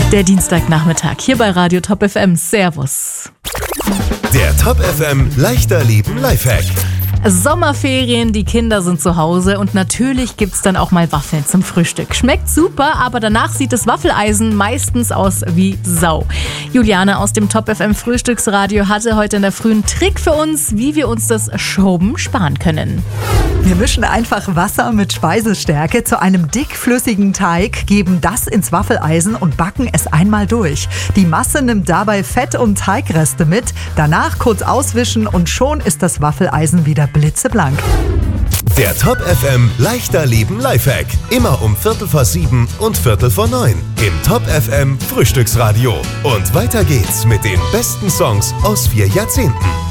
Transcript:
Der Dienstagnachmittag hier bei Radio Top FM. Servus. Der Top FM leichter Leben Lifehack. Sommerferien, die Kinder sind zu Hause und natürlich gibt's dann auch mal Waffeln zum Frühstück. Schmeckt super, aber danach sieht das Waffeleisen meistens aus wie Sau. Juliane aus dem Top FM Frühstücksradio hatte heute in der Früh einen Trick für uns, wie wir uns das Schrubben sparen können. Wir mischen einfach Wasser mit Speisestärke zu einem dickflüssigen Teig, geben das ins Waffeleisen und backen es einmal durch. Die Masse nimmt dabei Fett und Teigreste mit, danach kurz auswischen und schon ist das Waffeleisen wieder blitzeblank. Der Top FM leichter Leben Lifehack. Immer um 7:15 und 8:45 im Top FM Frühstücksradio. Und weiter geht's mit den besten Songs aus 4 Jahrzehnten.